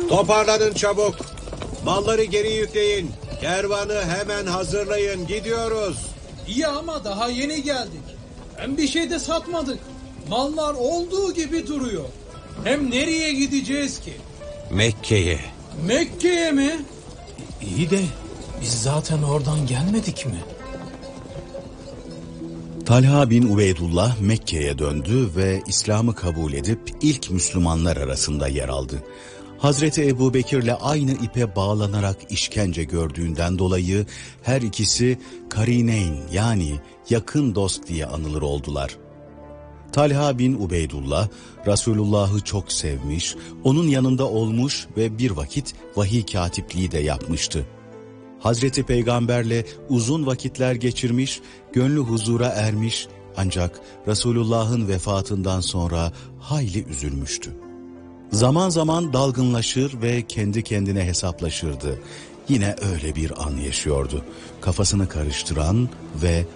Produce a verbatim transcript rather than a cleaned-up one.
Toparlanın çabuk. Malları geri yükleyin. Kervanı hemen hazırlayın. Gidiyoruz. İyi ama daha yeni geldik. Hem bir şey de satmadık. Mallar olduğu gibi duruyor. Hem nereye gideceğiz ki? Mekke'ye. Mekke'ye mi? İyi de biz zaten oradan gelmedik mi? Talha bin Ubeydullah Mekke'ye döndü ve İslam'ı kabul edip ilk Müslümanlar arasında yer aldı. Hazreti Ebu Bekir'le aynı ipe bağlanarak işkence gördüğünden dolayı her ikisi Karineyn yani yakın dost diye anılır oldular. Talha bin Ubeydullah Resulullah'ı çok sevmiş, onun yanında olmuş ve bir vakit vahiy katipliği de yapmıştı. Hazreti Peygamberle uzun vakitler geçirmiş, gönlü huzura ermiş ancak Resulullah'ın vefatından sonra hayli üzülmüştü. Zaman zaman dalgınlaşır ve kendi kendine hesaplaşırdı. Yine öyle bir an yaşıyordu. Kafasını karıştıran ve